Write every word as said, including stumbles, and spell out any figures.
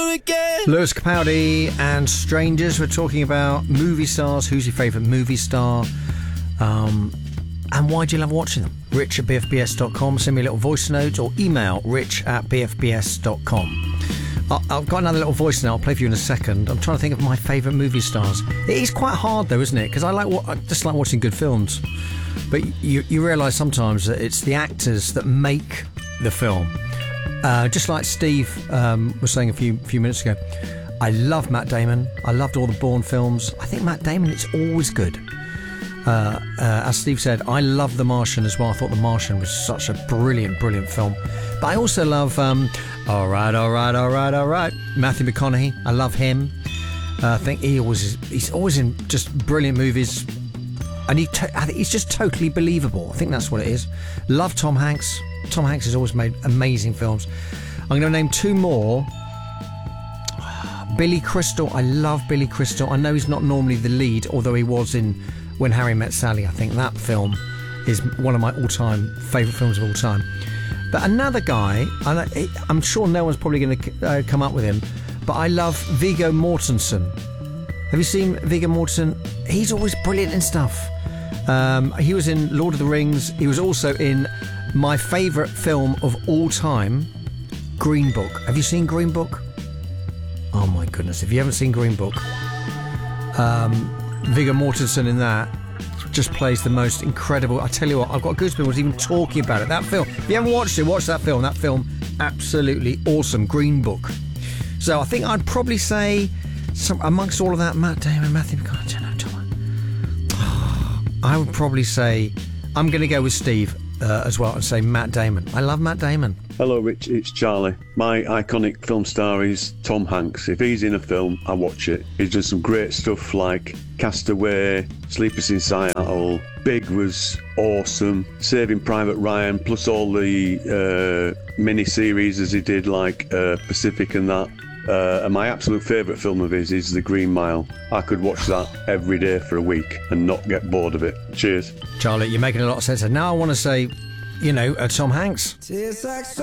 again. Lewis Capaldi and Strangers. We're talking about movie stars. Who's your favourite movie star? Um, and why do you love watching them? Rich at b f b s dot com. Send me a little voice note or email rich at b f b s dot com. I've got another little voice now. I'll play for you in a second. I'm trying to think of my favourite movie stars. It is quite hard though, isn't it? Because I like what I just like watching good films. But you you realise sometimes that it's the actors that make the film. Uh, just like Steve um, was saying a few few minutes ago, I love Matt Damon. I loved all the Bourne films. I think Matt Damon, it's always good. Uh, uh, as Steve said, I love The Martian as well. I thought The Martian was such a brilliant, brilliant film. But I also love um, All Right, All Right, All Right, All Right. Matthew McConaughey. I love him. Uh, I think he always he's always in just brilliant movies. And he to- I think he's just totally believable. I think that's what it is. Love Tom Hanks. Tom Hanks has always made amazing films. I'm going to name two more. Billy Crystal. I love Billy Crystal. I know he's not normally the lead, although he was in When Harry Met Sally. I think that film is one of my all-time favourite films of all time. But another guy, and I'm sure no one's probably going to uh, come up with him, but I love Viggo Mortensen. Have you seen Viggo Mortensen? He's always brilliant in stuff. Um, he was in Lord of the Rings. He was also in my favourite film of all time, Green Book. Have you seen Green Book? Oh my goodness, if you haven't seen Green Book, um, Viggo Mortensen in that just plays the most incredible. I tell you what, I've got goosebumps even talking about it. That film, if you haven't watched it, watch that film. That film, absolutely awesome. Green Book. So I think I'd probably say, some, amongst all of that, Matt Damon, Matthew McConaughey, I would probably say, I'm going to go with Steve uh, as well and say Matt Damon. I love Matt Damon. Hello, Rich. It's Charlie. My iconic film star is Tom Hanks. If he's in a film, I watch it. He's done some great stuff like Castaway, Sleepless in Seattle. Big was awesome. Saving Private Ryan, plus all the uh, mini-series as he did, like uh, Pacific and that. Uh, and my absolute favourite film of his is The Green Mile. I could watch that every day for a week and not get bored of it. Cheers. Charlie, you're making a lot of sense. And now I want to say, you know, uh, Tom Hanks.